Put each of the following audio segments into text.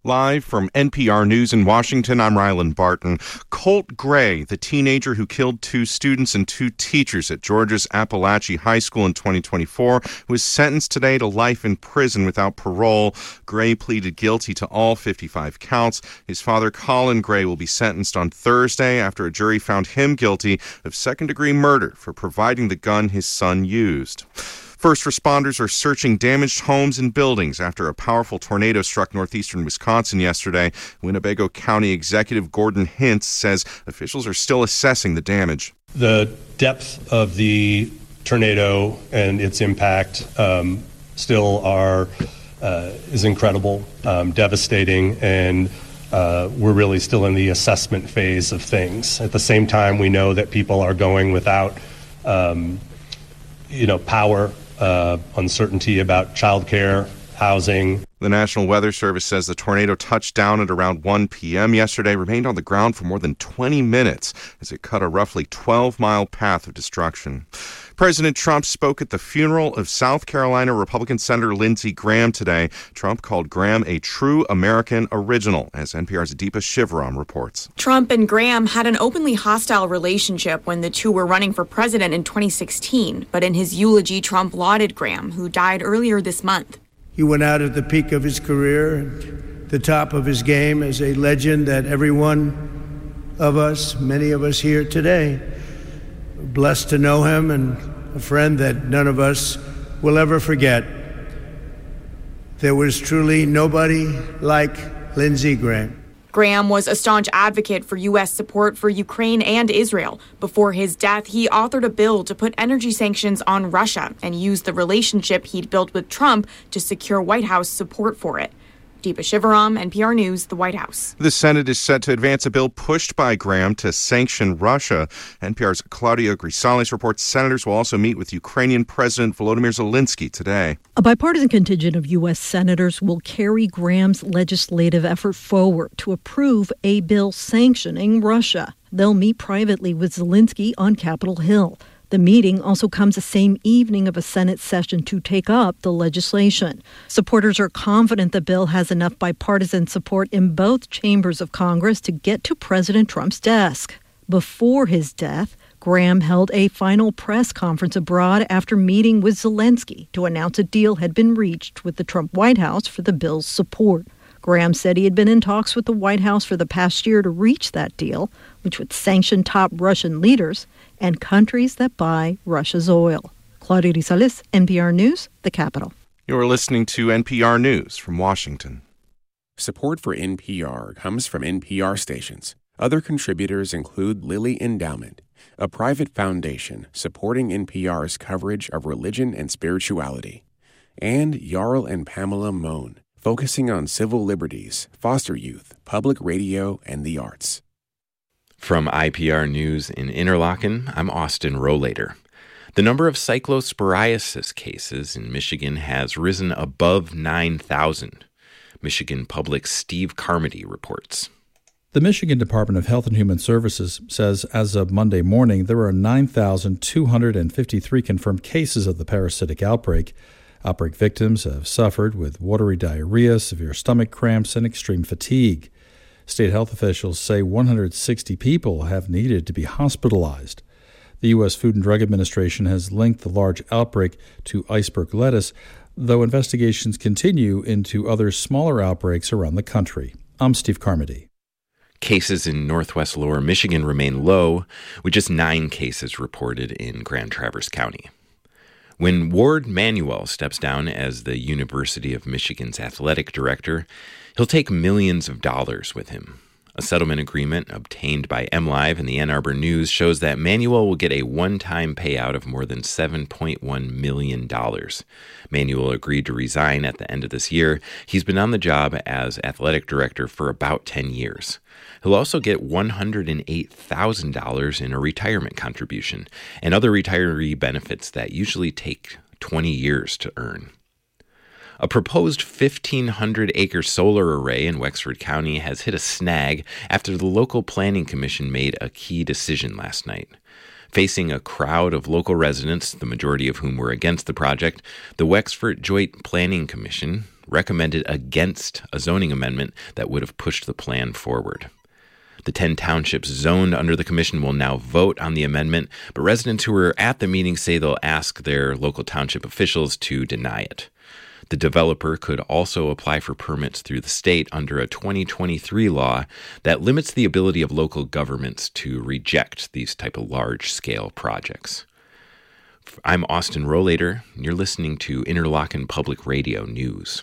Live from NPR News in Washington, I'm Rylan Barton. Colt Gray, the teenager who killed 2 students and 2 teachers at Georgia's Appalachia High School in 2024, was sentenced today to life in prison without parole. Gray pleaded guilty to all 55 counts. His father, Colin Gray, will be sentenced on Thursday after a jury found him guilty of second-degree murder for providing the gun his son used. First responders are searching damaged homes and buildings after a powerful tornado struck northeastern Wisconsin yesterday. Winnebago County Executive Gordon Hintz says officials are still assessing the damage. The depth of the tornado and its impact still is incredible, devastating, and we're really still in the assessment phase of things. At the same time, we know that people are going without power, uncertainty about childcare, housing. The National Weather Service says the tornado touched down at around 1 p.m. yesterday, remained on the ground for more than 20 minutes as it cut a roughly 12-mile path of destruction. President Trump spoke at the funeral of South Carolina Republican Senator Lindsey Graham today. Trump called Graham a true American original, as NPR's Deepa Shivaram reports. Trump and Graham had an openly hostile relationship when the two were running for president in 2016. But in his eulogy, Trump lauded Graham, who died earlier this month. He went out at the peak of his career, the top of his game, as a legend that every one of us, many of us here today, blessed to know him, and a friend that none of us will ever forget. There was truly nobody like Lindsey Graham. Graham was a staunch advocate for U.S. support for Ukraine and Israel. Before his death, he authored a bill to put energy sanctions on Russia and used the relationship he'd built with Trump to secure White House support for it. Deepa Shivaram, NPR News, the White House. The Senate is set to advance a bill pushed by Graham to sanction Russia. NPR's Claudia Grisales reports senators will also meet with Ukrainian President Volodymyr Zelensky today. A bipartisan contingent of U.S. senators will carry Graham's legislative effort forward to approve a bill sanctioning Russia. They'll meet privately with Zelensky on Capitol Hill. The meeting also comes the same evening of a Senate session to take up the legislation. Supporters are confident the bill has enough bipartisan support in both chambers of Congress to get to President Trump's desk. Before his death, Graham held a final press conference abroad after meeting with Zelensky to announce a deal had been reached with the Trump White House for the bill's support. Graham said he had been in talks with the White House for the past year to reach that deal, which would sanction top Russian leaders and countries that buy Russia's oil. Claudia Grisales, NPR News, the Capitol. You're listening to NPR News from Washington. Support for NPR comes from NPR stations. Other contributors include Lilly Endowment, a private foundation supporting NPR's coverage of religion and spirituality, and Jarl and Pamela Mohn, focusing on civil liberties, foster youth, public radio, and the arts. From IPR News in Interlaken, I'm Austin Rohlater. The number of cyclosporiasis cases in Michigan has risen above 9,000. Michigan Public's Steve Carmody reports. The Michigan Department of Health and Human Services says as of Monday morning, there are 9,253 confirmed cases of the parasitic outbreak. Outbreak victims have suffered with watery diarrhea, severe stomach cramps, and extreme fatigue. State health officials say 160 people have needed to be hospitalized. The U.S. Food and Drug Administration has linked the large outbreak to iceberg lettuce, though investigations continue into other smaller outbreaks around the country. I'm Steve Carmody. Cases in northwest lower Michigan remain low, with just 9 cases reported in Grand Traverse County. When Ward Manuel steps down as the University of Michigan's athletic director, he'll take millions of dollars with him. A settlement agreement obtained by MLive and the Ann Arbor News shows that Manuel will get a one-time payout of more than $7.1 million. Manuel agreed to resign at the end of this year. He's been on the job as athletic director for about 10 years. He'll also get $108,000 in a retirement contribution and other retiree benefits that usually take 20 years to earn. A proposed 1,500-acre solar array in Wexford County has hit a snag after the local planning commission made a key decision last night. Facing a crowd of local residents, the majority of whom were against the project, the Wexford Joint Planning Commission recommended against a zoning amendment that would have pushed the plan forward. The 10 townships zoned under the commission will now vote on the amendment, but residents who were at the meeting say they'll ask their local township officials to deny it. The developer could also apply for permits through the state under a 2023 law that limits the ability of local governments to reject these type of large-scale projects. I'm Austin Rollator, and you're listening to Interlochen Public Radio News.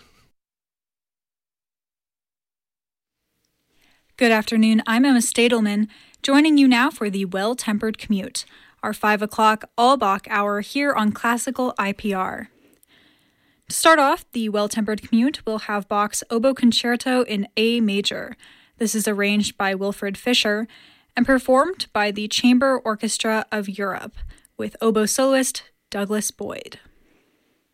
Good afternoon, I'm Emma Stadelman, joining you now for the Well-Tempered Commute, our 5 o'clock all-Bach hour here on Classical IPR. To start off, the Well-Tempered Commute will have Bach's Oboe Concerto in A major. This is arranged by Wilfred Fischer and performed by the Chamber Orchestra of Europe, with oboe soloist Douglas Boyd.